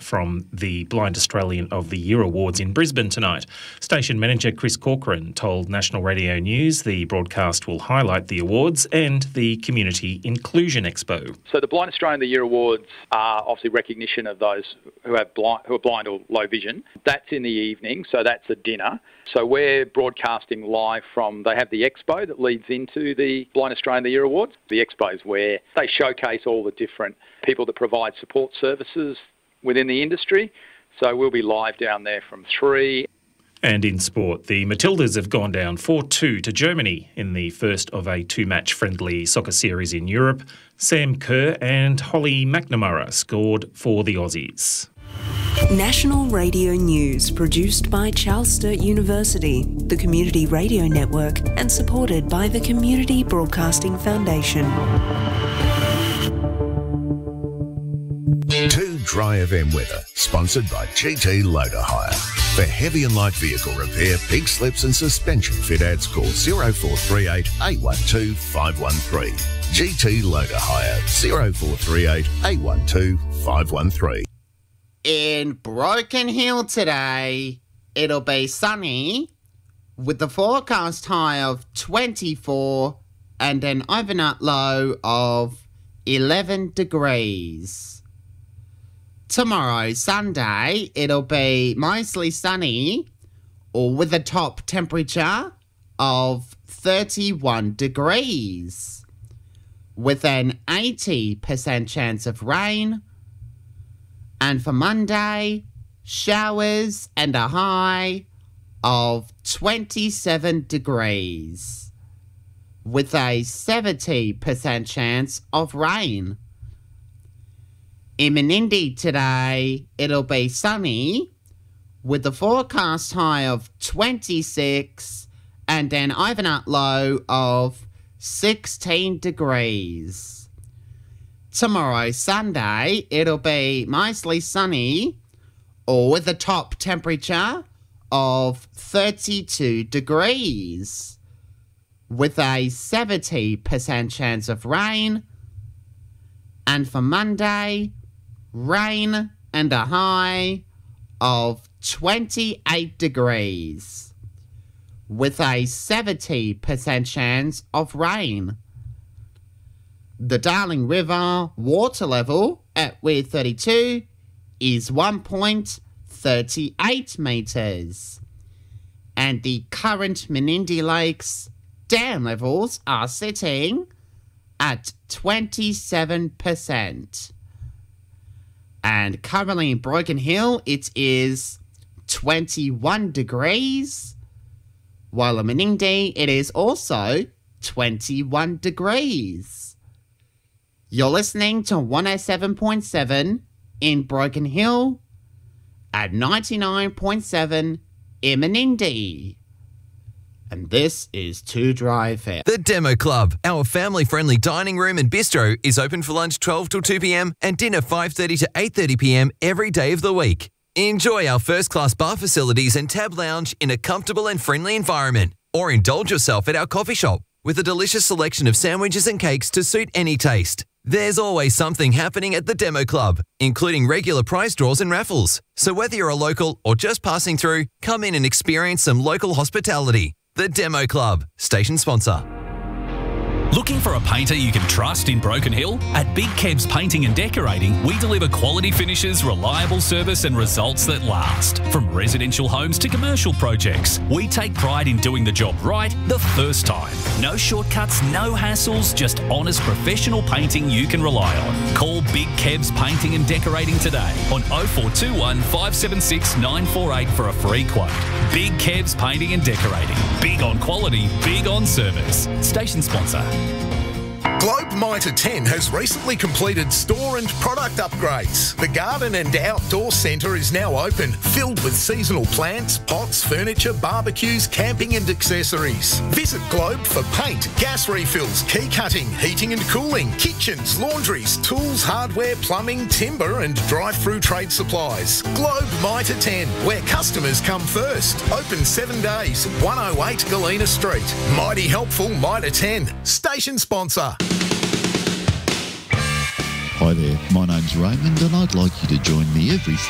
from the Blind Australian of the Year Awards in Brisbane tonight. Station manager Chris Corcoran told National Radio News the broadcast will highlight the awards and the Community Inclusion Expo. So the Blind Australian of the Year Awards are obviously recognition of those who are blind or low vision. That's in the evening, so that's a dinner. So we're broadcasting live from, they have the expo that leads into the Blind Australian of the Year Awards. The expo is where they showcase all the different people that provide support services within the industry. So we'll be live down there from 3. And in sport, the Matildas have gone down 4-2 to Germany in the first of a 2-match friendly soccer series in Europe. Sam Kerr and Holly McNamara scored for the Aussies. National Radio News, produced by Charles Sturt University, the Community Radio Network, and supported by the Community Broadcasting Foundation. 2 Dry FM weather, sponsored by GT Loader Hire. For heavy and light vehicle repair, pig slips and suspension fit-outs, call 0438 812 513. GT Loader Hire, 0438 812 513. In Broken Hill today, it'll be sunny with the forecast high of 24 and an overnight low of 11 degrees. Tomorrow, Sunday, it'll be mostly sunny or with a top temperature of 31 degrees with an 80% chance of rain. And for Monday, showers and a high of 27 degrees with a 70% chance of rain. In Menindee today, it'll be sunny with the forecast high of 26 and an overnight low of 16 degrees. Tomorrow, Sunday, it'll be mostly sunny or with a top temperature of 32 degrees with a 70% chance of rain. And for Monday, rain and a high of 28 degrees with a 70% chance of rain. The Darling River water level at Weir 32 is 1.38 metres. And the current Menindee Lakes dam levels are sitting at 27%. And currently in Broken Hill, it is 21 degrees. While in Menindee, it is also 21 degrees. You're listening to 107.7 in Broken Hill at 99.7 in Menindee. And this is 2 Dry FM. The Demo Club, our family-friendly dining room and bistro, is open for lunch 12 till 2 p.m. and dinner 5:30 to 8:30 p.m. every day of the week. Enjoy our first-class bar facilities and tab lounge in a comfortable and friendly environment. Or indulge yourself at our coffee shop with a delicious selection of sandwiches and cakes to suit any taste. There's always something happening at the Demo Club, including regular prize draws and raffles. So whether you're a local or just passing through, come in and experience some local hospitality. The Demo Club, station sponsor. Looking for a painter you can trust in Broken Hill? At Big Kebs Painting and Decorating, we deliver quality finishes, reliable service and results that last. From residential homes to commercial projects, we take pride in doing the job right the first time. No shortcuts, no hassles, just honest professional painting you can rely on. Call Big Kebs Painting and Decorating today on 0421 576 948 for a free quote. Big Kebs Painting and Decorating. Big on quality, big on service. Station sponsor. Globe Mitre 10 has recently completed store and product upgrades. The garden and outdoor centre is now open, filled with seasonal plants, pots, furniture, barbecues, camping and accessories. Visit Globe for paint, gas refills, key cutting, heating and cooling, kitchens, laundries, tools, hardware, plumbing, timber and drive-through trade supplies. Globe Mitre 10, where customers come first. Open 7 days, 108 Galena Street. Mighty helpful Mitre 10. Station sponsor. Hi there, my name's Raymond and I'd like you to join me every